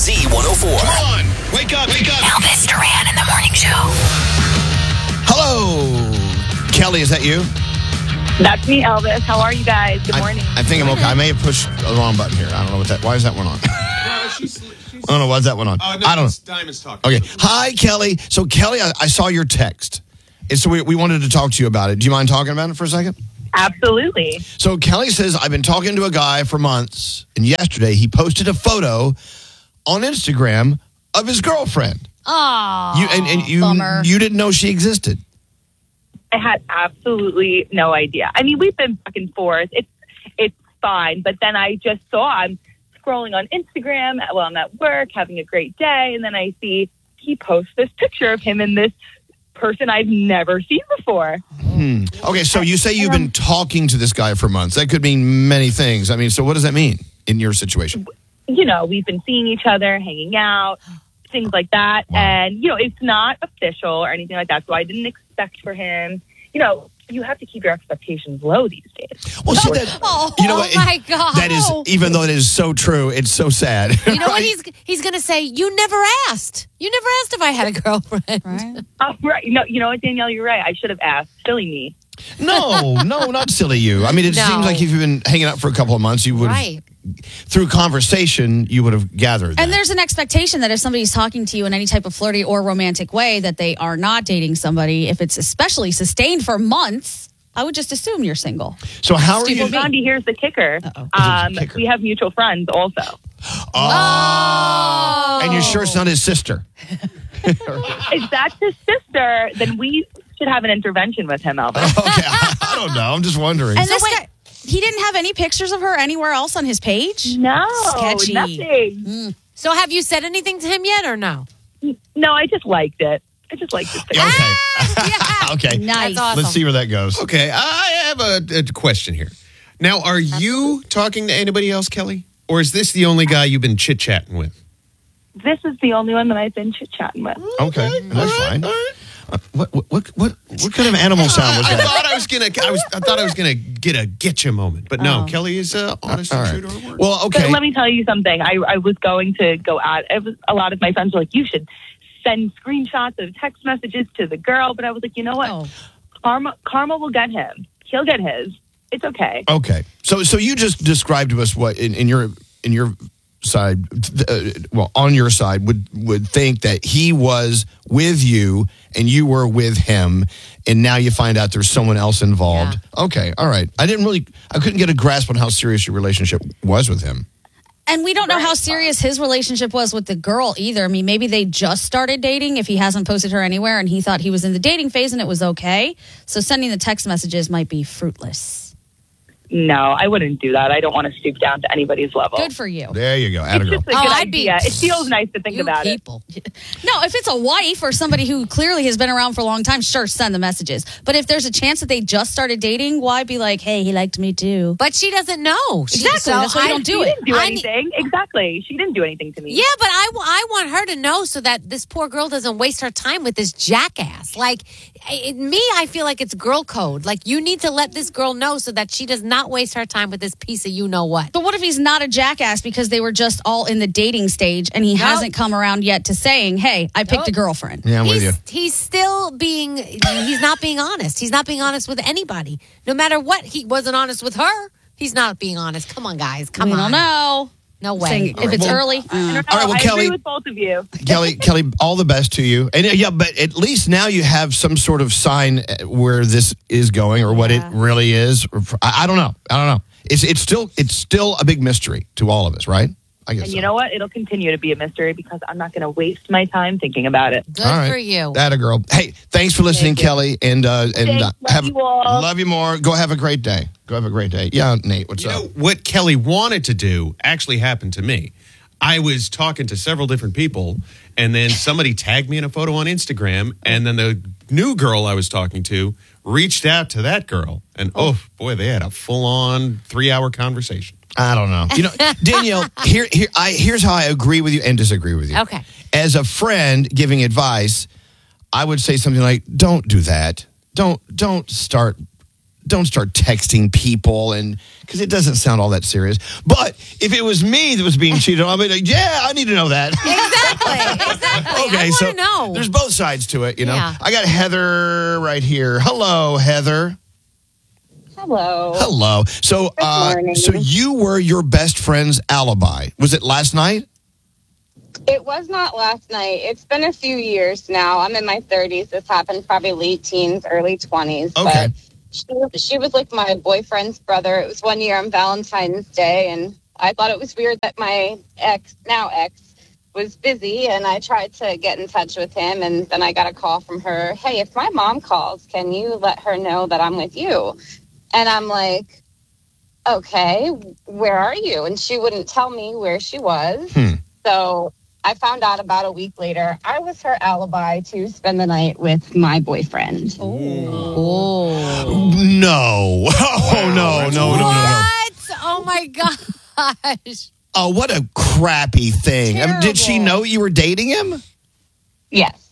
Z104. Come on. Wake up. Elvis Duran in the morning show. Hello. Kelly, is that you? That's me, Elvis. How are you guys? Good morning. I think I'm okay. I may have pushed the wrong button here. I don't know why is that one on? She's I don't know. Why's that one on? no, I don't know. it's Diamond's talking. Okay. Hi, Kelly. So, Kelly, I saw your text. And so we wanted to talk to you about it. Do you mind talking about it for a second? Absolutely. So Kelly says, I've been talking to a guy for months, and yesterday he posted a photo on Instagram of his girlfriend. Oh, bummer. You didn't know she existed. I had absolutely no idea. I mean, we've been back and forth. It's fine. But then I just saw, I'm scrolling on Instagram while I'm at work, having a great day. And then I see he posts this picture of him and this person I've never seen before. Okay, so you say you've been talking to this guy for months. That could mean many things. I mean, so what does that mean in your situation? You know, we've been seeing each other, hanging out, things like that. Wow. And, you know, it's not official or anything like that. So I didn't expect for him. You know, you have to keep your expectations low these days. Well, see, that, you know what? my God. That is, even though it is so true, it's so sad. You know what Right? he's going to say? You never asked. You never asked if I had a girlfriend. Right. Right. No, you know what, Danielle, you're right. I should have asked. Silly me. No, not silly you. I mean, it No. seems like if you've been hanging out for a couple of months, you would have, Right. through conversation, you would have gathered that. And there's an expectation that if somebody's talking to you in any type of flirty or romantic way, that they are not dating somebody. If it's especially sustained for months, I would just assume you're single. So how are Well, you? Gandhi, here's the kicker. Kicker? We have mutual friends also. Oh. And you're sure it's not his sister? If that's his sister, then we should have an intervention with him, Elvis. Okay, I don't know. I'm just wondering. And this guy, he didn't have any pictures of her anywhere else on his page? No, Sketchy. nothing. So have you said anything to him yet or no? No, I just liked it. I just liked this picture. Okay. Yeah. Okay. Nice. That's awesome. Let's see where that goes. Okay, I have a question here. Now, are you talking to anybody else, Kelly? Or is this the only guy you've been chit-chatting with? This is the only one that I've been chit-chatting with. Okay. That's fine. All right. What kind of animal sound was I that? thought I was gonna get a getcha moment, but no, Kelly is honest All and right. true to her word. Well, But okay. let me tell you something. I was going to go out. A lot of my friends were like, you should send screenshots of text messages to the girl. But I was like, you know what? Oh. Karma will get him. He'll get his. It's okay. Okay. So you just described to us what in your side, on your side would think that he was with you and you were with him, and now you find out there's someone else involved. Yeah. Okay. All right. I couldn't get a grasp on how serious your relationship was with him. And we don't know how serious his relationship was with the girl either. I mean, maybe they just started dating if he hasn't posted her anywhere and he thought he was in the dating phase and it was okay. So sending the text messages might be fruitless. No, I wouldn't do that. I don't want to stoop down to anybody's level. Good for you. There you go. It's Atta girl. just a good I'd be- idea. It feels nice to think You about people. No, if it's a wife or somebody who clearly has been around for a long time, sure, send the messages. But if there's a chance that they just started dating, why be like, hey, he liked me too? But she doesn't know. Exactly. That's why you don't She do it. didn't do anything. Exactly. She didn't do anything to me. Yeah, but I want her to know so that this poor girl doesn't waste her time with this jackass. Like, I feel like it's girl code. Like, you need to let this girl know so that she does not waste her time with this piece of you-know-what. But what if he's not a jackass because they were just all in the dating stage and he hasn't come around yet to saying, hey, I picked a girlfriend? Yeah, I'm with you. He's still he's not being honest. He's not being honest with anybody. No matter what, he wasn't honest with her. He's not being honest. Come on, guys. Come We on. don't know. No way. Saying if it's early. I don't know. All right, well, I Kelly- agree with both of you. Kelly, all the best to you. And yeah, but at least now you have some sort of sign where this is going or what it really is. I don't know. It's still a big mystery to all of us, right? I guess. And so. you know what? It'll continue to be a mystery because I'm not going to waste my time thinking about it. Good All right. for you. Atta girl. Hey, thanks for listening, Thank you. Kelly. And Thanks. Love you all. love you more. Go have a great day. Yeah, Nate, what's You up? know, what Kelly wanted to do actually happened to me. I was talking to several different people, and then somebody tagged me in a photo on Instagram, and then the new girl I was talking to reached out to that girl, and oh boy, they had a full-on 3-hour conversation. I don't know. You know, Danielle, here's how I agree with you and disagree with you. Okay. As a friend giving advice, I would say something like, don't do that. Don't start don't start texting people, and because it doesn't sound all that serious. But if it was me that was being cheated on, I'd be like, yeah, I need to know that. Exactly. Okay, I so want to know. there's both sides to it, you know. Yeah. I got Heather right here. Hello, Heather. Hello. Hello. So, morning. so you were your best friend's alibi. Was it last night? It was not last night. It's been a few years now. I'm in my 30s. This happened probably late teens, early 20s. Okay. But she was like my boyfriend's brother. It was one year on Valentine's Day, and I thought it was weird that my now ex, was busy, and I tried to get in touch with him, and then I got a call from her. Hey, if my mom calls, can you let her know that I'm with you? And I'm like, okay, where are you? And she wouldn't tell me where she was. So I found out about a week later, I was her alibi to spend the night with my boyfriend. Oh. No. Oh, no. What? Oh, my gosh. Oh, what a crappy thing. Did she Terrible. know you were dating him? Yes.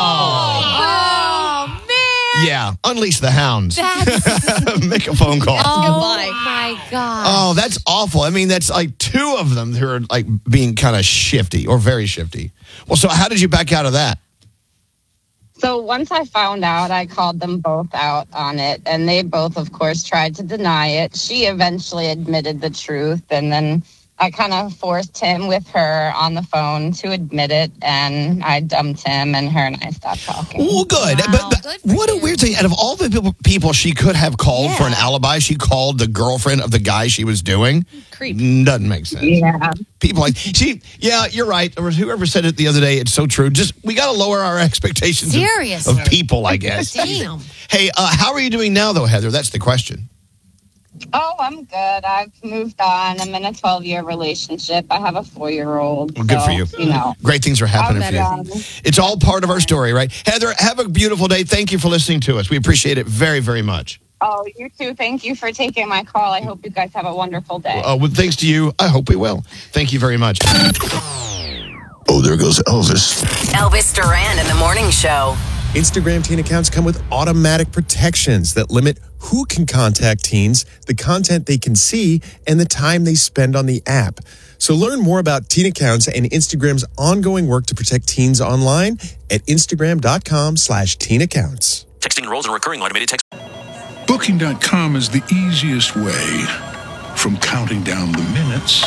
Oh, man. Yeah. Unleash the hounds. That's, Make a phone call. oh, my gosh. Oh, that's awful. I mean, that's like two of them who are like being kind of shifty or very shifty. Well, so how did you back out of that? So once I found out, I called them both out on it, and they both, of course, tried to deny it. She eventually admitted the truth, and then I kind of forced him with her on the phone to admit it, and I dumped him, and her and I stopped talking. Well, good. Wow, But good for what a you. weird thing. Out of all the people she could have called for an Yeah. alibi, she called the girlfriend of the guy she was doing. Creep. Doesn't make sense. Yeah. People like, yeah, you're right. Or whoever said it the other day, it's so true. Just, we got to lower our expectations of Seriously. people, I guess. Damn. Hey, how are you doing now, though, Heather? That's the question. Oh, I'm good. I've moved on. I'm in a 12-year relationship. I have a 4-year-old. Well, good so, for you. You know. Great things are happening for you. It's all part of our story, right? Heather, have a beautiful day. Thank you for listening to us. We appreciate it very, very much. Oh, you too. Thank you for taking my call. I hope you guys have a wonderful day. Well, thanks to you, I hope we will. Thank you very much. Oh, there goes Elvis. Elvis Duran in the morning show. Instagram teen accounts come with automatic protections that limit who can contact teens, the content they can see, and the time they spend on the app. So learn more about teen accounts and Instagram's ongoing work to protect teens online at Instagram.com/teen accounts. Texting enrolls in a recurring automated text. Booking.com is the easiest way from counting down the minutes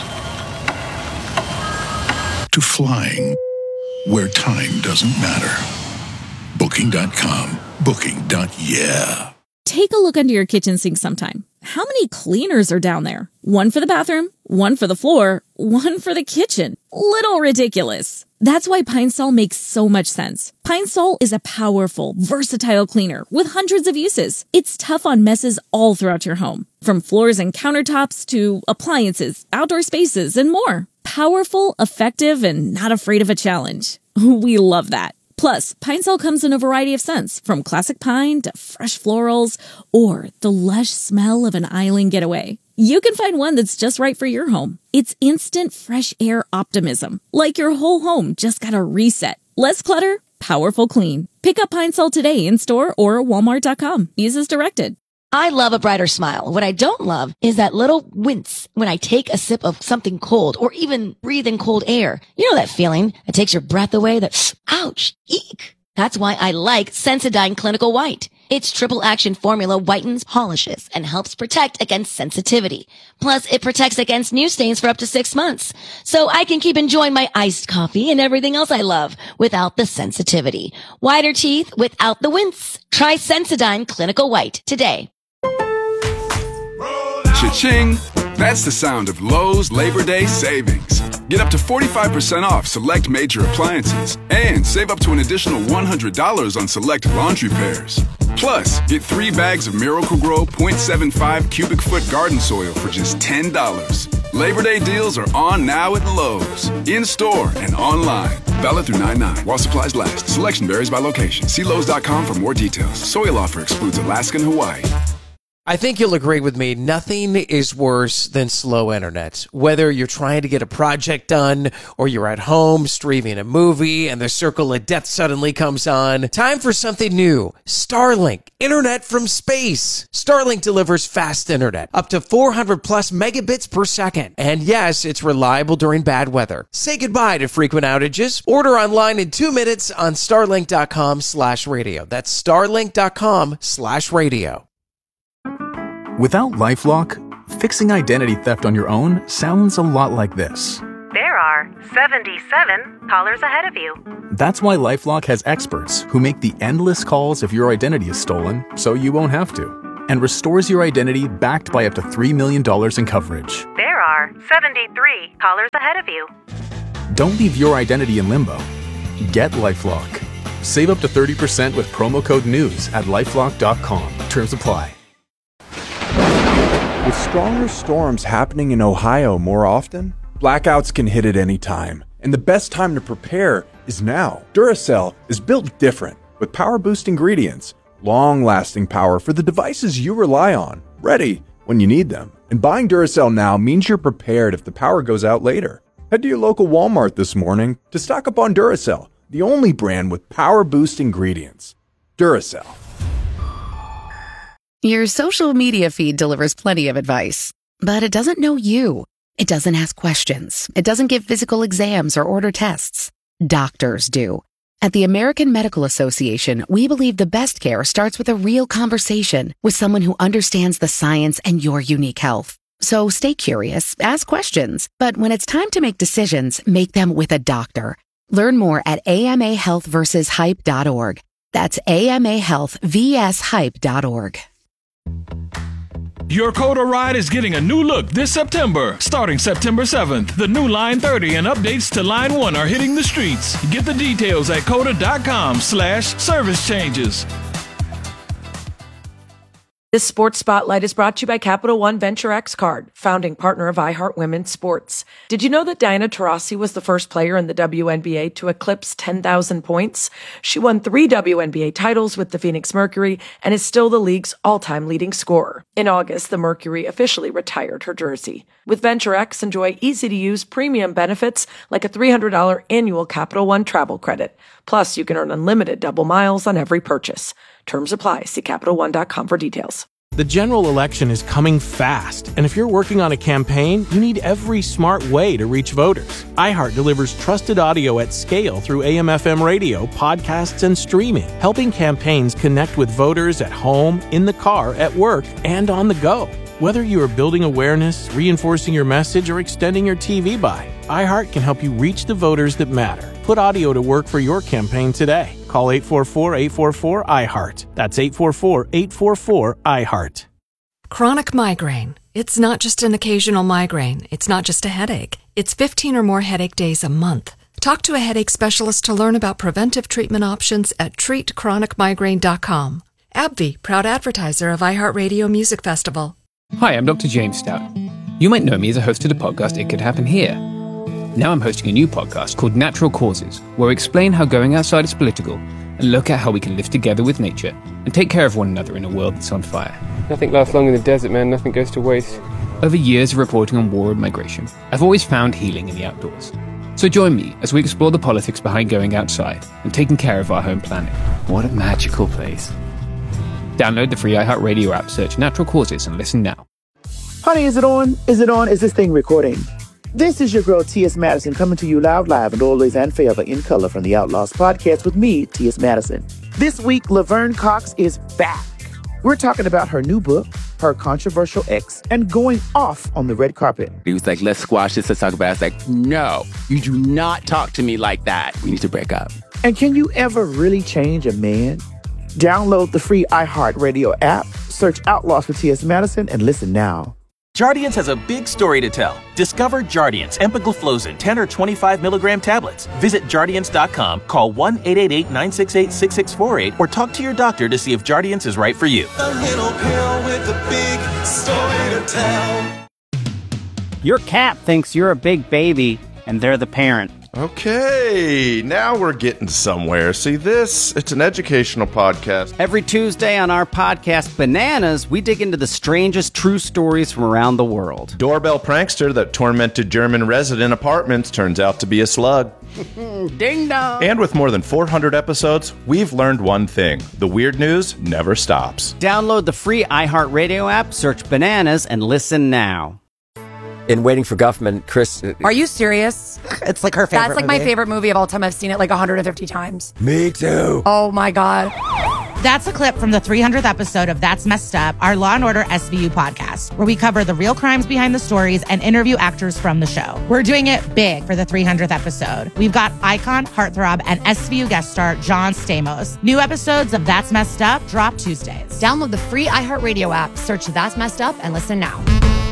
to flying where time doesn't matter. Booking.com. Booking.yeah. Take a look under your kitchen sink sometime. How many cleaners are down there? One for the bathroom, one for the floor, one for the kitchen. Little ridiculous. That's why Pine Sol makes so much sense. Pine Sol is a powerful, versatile cleaner with hundreds of uses. It's tough on messes all throughout your home, from floors and countertops to appliances, outdoor spaces, and more. Powerful, effective, and not afraid of a challenge. We love that. Plus, Pine Sol comes in a variety of scents, from classic pine to fresh florals or the lush smell of an island getaway. You can find one that's just right for your home. It's instant fresh air optimism, like your whole home just got a reset. Less clutter, powerful clean. Pick up Pine Sol today in store or Walmart.com. Use as directed. I love a brighter smile. What I don't love is that little wince when I take a sip of something cold or even breathe in cold air. You know that feeling that takes your breath away, that ouch, eek. That's why I like Sensodyne Clinical White. Its triple action formula whitens, polishes, and helps protect against sensitivity. Plus, it protects against new stains for up to 6 months. So I can keep enjoying my iced coffee and everything else I love without the sensitivity. Whiter teeth without the wince. Try Sensodyne Clinical White today. Cha-ching! That's the sound of Lowe's Labor Day savings. Get up to 45% off select major appliances and save up to an additional $100 on select laundry pairs. Plus, get 3 bags of Miracle-Gro 0.75 cubic foot garden soil for just $10. Labor Day deals are on now at Lowe's, in-store and online. Valid through 9/9 while supplies last. Selection varies by location. See Lowe's.com for more details. Soil offer excludes Alaska and Hawaii. I think you'll agree with me. Nothing is worse than slow internet. Whether you're trying to get a project done or you're at home streaming a movie and the circle of death suddenly comes on. Time for something new. Starlink. Internet from space. Starlink delivers fast internet. Up to 400 plus megabits per second. And yes, it's reliable during bad weather. Say goodbye to frequent outages. Order online in 2 minutes on starlink.com/radio. That's starlink.com/radio. Without LifeLock, fixing identity theft on your own sounds a lot like this. There are 77 callers ahead of you. That's why LifeLock has experts who make the endless calls if your identity is stolen, so you won't have to, and restores your identity backed by up to $3 million in coverage. There are 73 callers ahead of you. Don't leave your identity in limbo. Get LifeLock. Save up to 30% with promo code NEWS at LifeLock.com. Terms apply. With stronger storms happening in Ohio more often, blackouts can hit at any time, and the best time to prepare is now. Duracell is built different, with power-boost ingredients, long-lasting power for the devices you rely on, ready when you need them. And buying Duracell now means you're prepared if the power goes out later. Head to your local Walmart this morning to stock up on Duracell, the only brand with power-boost ingredients. Duracell. Your social media feed delivers plenty of advice, but it doesn't know you. It doesn't ask questions. It doesn't give physical exams or order tests. Doctors do. At the American Medical Association, we believe the best care starts with a real conversation with someone who understands the science and your unique health. So stay curious, ask questions, but when it's time to make decisions, make them with a doctor. Learn more at amahealthversushype.org. That's amahealthvshype.org. Your Coda ride is getting a new look this September. Starting September 7th, the new Line 30 and updates to Line 1 are hitting the streets. Get the details at coda.com/service changes. This Sports Spotlight is brought to you by Capital One Venture X Card, founding partner of iHeart Women's Sports. Did you know that Diana Taurasi was the first player in the WNBA to eclipse 10,000 points? She won 3 WNBA titles with the Phoenix Mercury and is still the league's all-time leading scorer. In August, the Mercury officially retired her jersey. With Venture X, enjoy easy-to-use premium benefits like a $300 annual Capital One travel credit. Plus, you can earn unlimited double miles on every purchase. Terms apply. See CapitalOne.com for details. The general election is coming fast, and if you're working on a campaign, you need every smart way to reach voters. iHeart delivers trusted audio at scale through AM/FM radio, podcasts, and streaming, helping campaigns connect with voters at home, in the car, at work, and on the go. Whether you are building awareness, reinforcing your message, or extending your TV buy, iHeart can help you reach the voters that matter. Put audio to work for your campaign today. Call 844-844-IHEART. That's 844-844-IHEART. Chronic migraine. It's not just an occasional migraine. It's not just a headache. It's 15 or more headache days a month. Talk to a headache specialist to learn about preventive treatment options at treatchronicmigraine.com. AbbVie, proud advertiser of iHeartRadio Music Festival. Hi, I'm Dr. James Stout. You might know me as a host of the podcast It Could Happen Here. Now I'm hosting a new podcast called Natural Causes, where we explain how going outside is political and look at how we can live together with nature and take care of one another in a world that's on fire. Nothing lasts long in the desert, man. Nothing goes to waste. Over years of reporting on war and migration, I've always found healing in the outdoors. So join me as we explore the politics behind going outside and taking care of our home planet. What a magical place. Download the free iHeartRadio app, search Natural Causes, and listen now. Honey, is it on? Is it on? Is this thing recording? This is your girl, T.S. Madison, coming to you loud, live, and always and forever in color from the Outlaws podcast with me, T.S. Madison. This week, Laverne Cox is back. We're talking about her new book, her controversial ex, and going off on the red carpet. He was like, let's squash this, let's talk about it. I was like, no, you do not talk to me like that. We need to break up. And can you ever really change a man? Download the free iHeartRadio app, search Outlaws for T.S. Madison, and listen now. Jardiance has a big story to tell. Discover Jardiance empagliflozin 10 or 25 milligram tablets. Visit Jardiance.com, call 1-888-968-6648, or talk to your doctor to see if Jardiance is right for you. A little pill with a big story to tell. Your cat thinks you're a big baby, and they're the parent. Okay, now we're getting somewhere. See, it's an educational podcast. Every Tuesday on our podcast, Bananas, we dig into the strangest true stories from around the world. Doorbell prankster that tormented German resident apartments turns out to be a slug. Ding dong! And with more than 400 episodes, we've learned one thing. The weird news never stops. Download the free iHeartRadio app, search Bananas, and listen now. In Waiting for Guffman, Chris... Are you serious? It's like her favorite That's like movie. my favorite movie of all time. I've seen it like 150 times. Me too. Oh my God. That's a clip from the 300th episode of That's Messed Up, our Law & Order SVU podcast, where we cover the real crimes behind the stories and interview actors from the show. We're doing it big for the 300th episode. We've got icon, heartthrob, and SVU guest star John Stamos. New episodes of That's Messed Up drop Tuesdays. Download the free iHeartRadio app, search That's Messed Up, and listen now.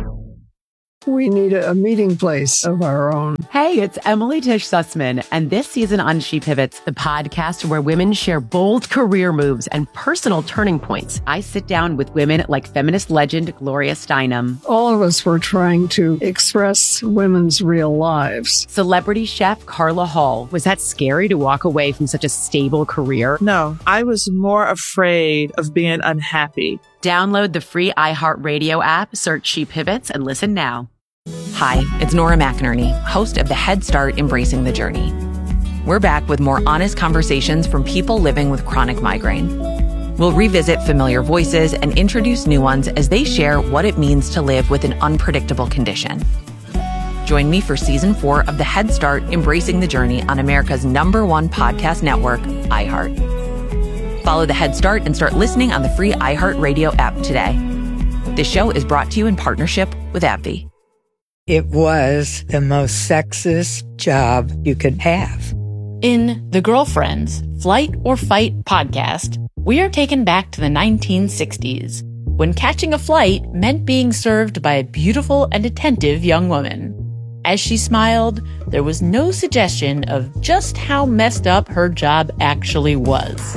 We need a meeting place of our own. Hey, it's Emily Tish Sussman, and this season on She Pivots, the podcast where women share bold career moves and personal turning points. I sit down with women like feminist legend Gloria Steinem. All of us were trying to express women's real lives. Celebrity chef Carla Hall. Was that scary to walk away from such a stable career? No, I was more afraid of being unhappy. Download the free iHeartRadio app, search She Pivots, and listen now. Hi, it's Nora McInerney, host of the Head Start Embracing the Journey. We're back with more honest conversations from people living with chronic migraine. We'll revisit familiar voices and introduce new ones as they share what it means to live with an unpredictable condition. Join me for Season 4 of the Head Start Embracing the Journey on America's #1 podcast network, iHeart. Follow the Head Start and start listening on the free iHeartRadio app today. This show is brought to you in partnership with AbbVie. It was the most sexist job you could have. In The Girlfriends, Flight or Fight podcast, we are taken back to the 1960s, when catching a flight meant being served by a beautiful and attentive young woman. As she smiled, there was no suggestion of just how messed up her job actually was.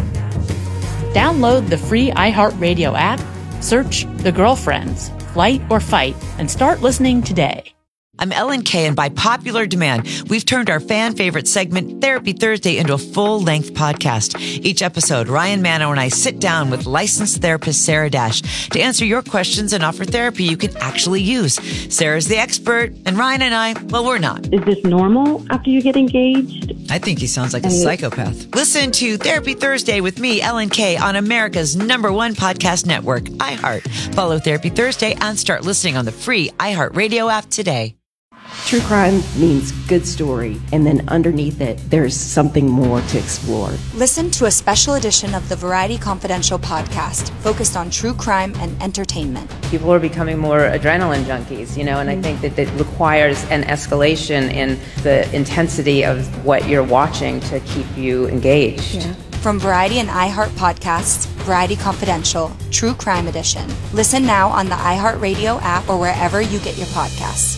Download the free iHeartRadio app, search The Girlfriends, Flight or Fight, and start listening today. I'm Ellen Kay, and by popular demand, we've turned our fan favorite segment, Therapy Thursday, into a full-length podcast. Each episode, Ryan Manno and I sit down with licensed therapist Sarah Dash to answer your questions and offer therapy you can actually use. Sarah's the expert, and Ryan and I, well, we're not. Is this normal after you get engaged? I think he sounds like a psychopath. Listen to Therapy Thursday with me, Ellen Kay, on America's #1 podcast network, iHeart. Follow Therapy Thursday and start listening on the free iHeartRadio app today. True crime means good story, and then underneath it, there's something more to explore. Listen to a special edition of the Variety Confidential podcast focused on true crime and entertainment. People are becoming more adrenaline junkies, and I think that it requires an escalation in the intensity of what you're watching to keep you engaged. Yeah. From Variety and iHeart podcasts, Variety Confidential, True Crime Edition. Listen now on the iHeartRadio app or wherever you get your podcasts.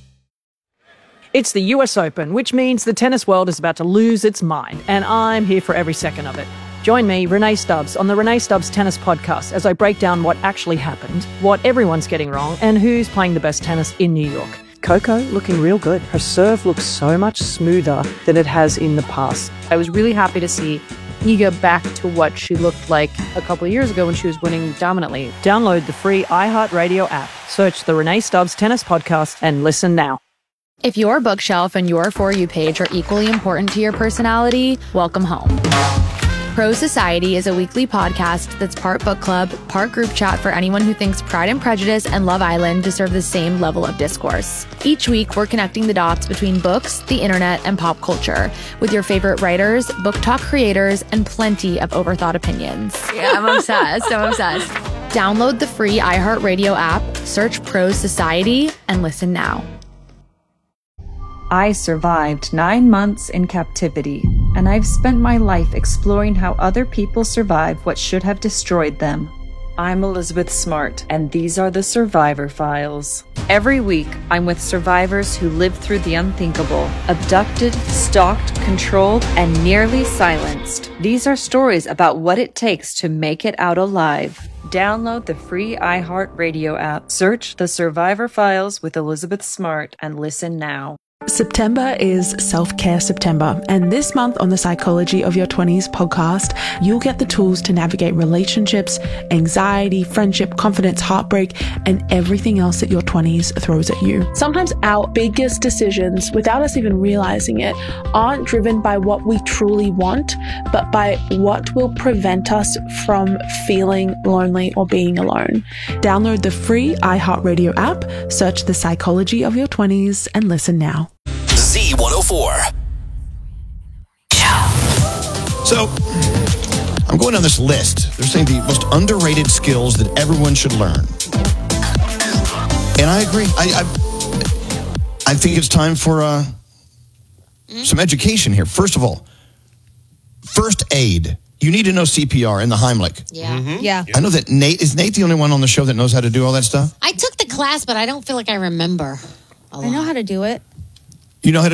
It's the US Open, which means the tennis world is about to lose its mind, and I'm here for every second of it. Join me, Renee Stubbs, on the Renee Stubbs Tennis Podcast as I break down what actually happened, what everyone's getting wrong, and who's playing the best tennis in New York. Coco looking real good. Her serve looks so much smoother than it has in the past. I was really happy to see Iga back to what she looked like a couple of years ago when she was winning dominantly. Download the free iHeartRadio app, search the Renee Stubbs Tennis Podcast, and listen now. If your bookshelf and your For You page are equally important to your personality, welcome home. Pro Society is a weekly podcast that's part book club, part group chat for anyone who thinks Pride and Prejudice and Love Island deserve the same level of discourse. Each week, we're connecting the dots between books, the internet, and pop culture with your favorite writers, book talk creators, and plenty of overthought opinions. Yeah, I'm obsessed. Download the free iHeartRadio app, search Pro Society, and listen now. I survived 9 months in captivity, and I've spent my life exploring how other people survive what should have destroyed them. I'm Elizabeth Smart, and these are the Survivor Files. Every week, I'm with survivors who lived through the unthinkable, abducted, stalked, controlled, and nearly silenced. These are stories about what it takes to make it out alive. Download the free iHeartRadio app, search The Survivor Files with Elizabeth Smart, and listen now. September is Self-Care September, and this month on the Psychology of Your 20s podcast, you'll get the tools to navigate relationships, anxiety, friendship, confidence, heartbreak, and everything else that your 20s throws at you. Sometimes our biggest decisions, without us even realizing it, aren't driven by what we truly want, but by what will prevent us from feeling lonely or being alone. Download the free iHeartRadio app, search the Psychology of Your 20s, and listen now. Z104. So, I'm going down this list. They're saying the most underrated skills that everyone should learn. And I agree. I think it's time for some education here. First of all, first aid. You need to know CPR and the Heimlich. Yeah. Yeah. I know that Is Nate the only one on the show that knows how to do all that stuff? I took the class, but I don't feel like I remember. I know how to do it. You know how to